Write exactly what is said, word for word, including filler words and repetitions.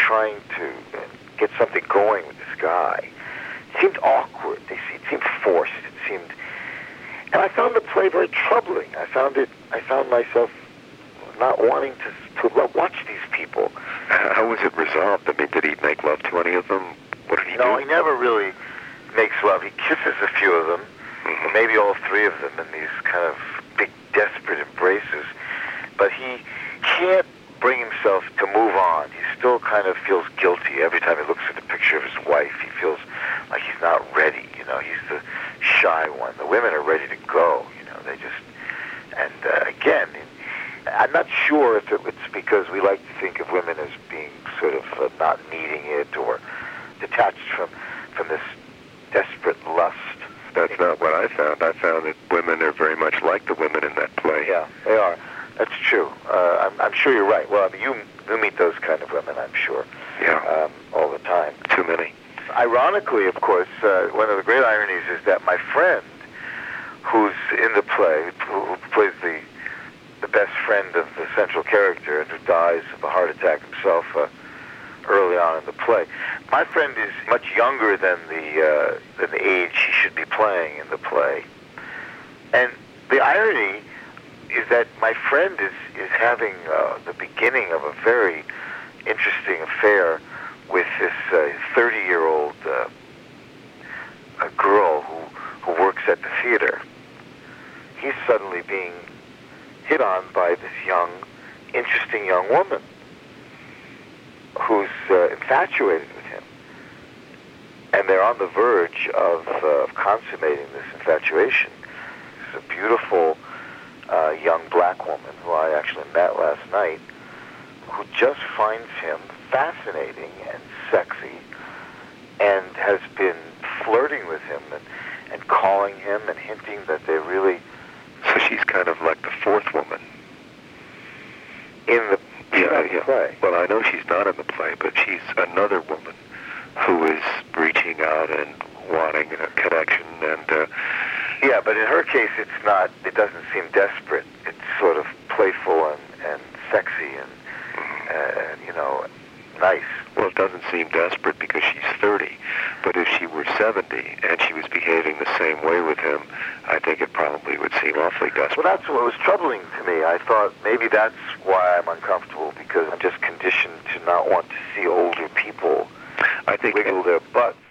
trying to get something going with this guy. It seemed awkward. They, it seemed forced. It seemed, and I found the play very troubling. I found it. I found myself not wanting to to watch these people. How was it resolved? I mean, did he make love to any of them? What did he no, do? No, he never really makes love. He kisses a few of them, mm-hmm. maybe all three of them in these kind of big, desperate embraces. But he can't bring himself to move on. He still kind of feels guilty every time he looks at the picture of his wife. He feels like he's not ready. You know, he's the shy one. The women are ready to go. You know, they just, and uh, again, I'm not sure if it, it's because we like to think of women as being sort of uh, not needing it or detached from from this desperate lust. That's not what I found. I found that women are very much like the women in that play. Yeah, they are. That's true. Uh, I'm, I'm sure you're right. Well, I mean, you, you meet those kind of women, I'm sure, yeah, um, all the time. Too many. Ironically, of course, uh, one of the great ironies is that my friend, who's in the play, who, who plays the the best friend of the central character and who dies of a heart attack himself uh, early on in the play, my friend is much younger than the uh, than the age he should be playing in the play. And the irony is that my friend is, is having uh, the beginning of a very interesting affair with this uh, thirty-year-old uh, a girl who, who works at the theater. He's suddenly being hit on by this young, interesting young woman who's uh, infatuated with him. And they're on the verge of, uh, of consummating this infatuation. This is a beautiful uh, young black woman who I actually met last night, who just finds him fascinating and sexy and has been flirting with him and, and calling him and hinting that they really... So she's kind of like the fourth woman. In the, yeah, in the yeah. play. Well, I know she's not in the play, but she's another woman who is reaching out and wanting a connection. And uh, yeah, but in her case, it's not. It doesn't seem desperate. It's sort of playful and, and sexy and uh, you know, nice. Well, it doesn't seem desperate because she's thirty. But if she were seventy and she was behaving the same way with him, I think it probably would seem awfully desperate. Well, that's what was troubling to me. I thought maybe that's why I'm uncomfortable, because I'm just conditioned to not want to see older people I think wiggle their butts.